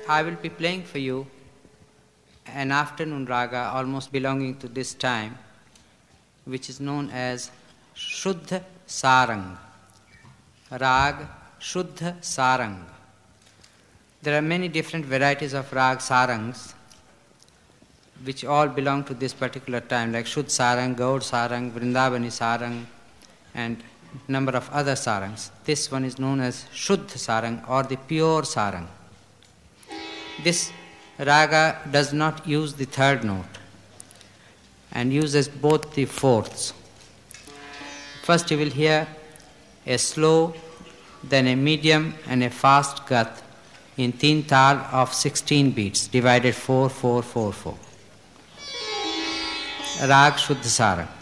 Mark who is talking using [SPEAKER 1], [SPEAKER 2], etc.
[SPEAKER 1] I will be playing for you an afternoon raga almost belonging to this time, which is known as Shuddha Sarang. Rag Shuddha Sarang. There are many different varieties of rag sarangs which all belong to this particular time, like Shuddha Sarang, Gaud Sarang, Vrindavani Sarang, and number of other sarangs. This one is known as Shuddha Sarang or the pure sarang. This raga does not use the third note and uses both the fourths. First you will hear a slow, then a medium and a fast gat in teen tal of 16 beats, divided 4, 4, 4, 4. Rag Shuddha Sarang.